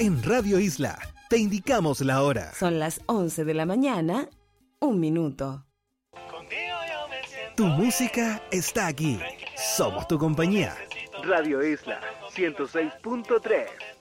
En Radio Isla te indicamos la hora. Son las 11 de la mañana, 1 minuto. Tu música está aquí. Somos tu compañía. Radio Isla 106.3.